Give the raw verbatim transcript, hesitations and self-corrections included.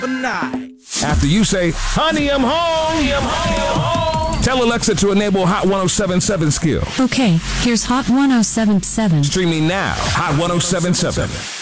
Night. After you say, honey, I'm home. Honey, I'm home. Tell Alexa to enable Hot one oh seven point seven skill. Okay, here's Hot one oh seven point seven. Streaming now. Hot one oh seven point seven.